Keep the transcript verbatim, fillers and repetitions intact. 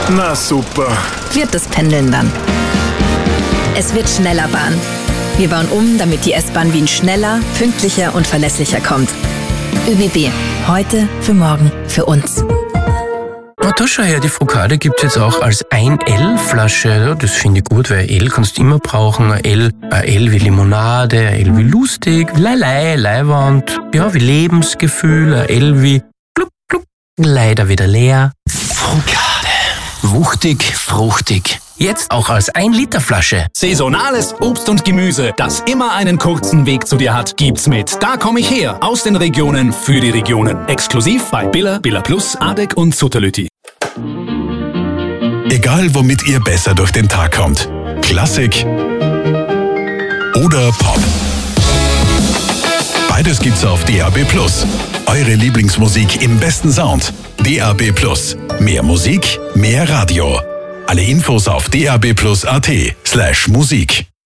Na super. Wird das Pendeln dann. Es wird schneller Bahn. Wir bauen um, damit die S-Bahn Wien schneller, pünktlicher und verlässlicher kommt. ÖBB. Heute, für morgen, für uns. Oh, da schau her, die Frukade gibt's jetzt auch als ein L-Flasche. Ja, das finde ich gut, weil L kannst du immer brauchen. Ein L, ein L wie Limonade, ein L wie lustig, Leilei, Leiwand, ja, wie Lebensgefühl, ein L wie gluck, gluck, leider wieder leer. Frukade. Wuchtig, fruchtig. Jetzt auch als ein Liter Flasche. Saisonales Obst und Gemüse, das immer einen kurzen Weg zu dir hat, gibt's mit Da komm ich her, aus den Regionen für die Regionen. Exklusiv bei Billa, Billa Plus, Adek und Sutterlütti. Egal womit ihr besser durch den Tag kommt. Klassik oder Pop. Beides gibt's auf D A B Plus. Eure Lieblingsmusik im besten Sound. D A B Plus. Mehr Musik, mehr Radio. Alle Infos auf d a b plus punkt a t slash Musik.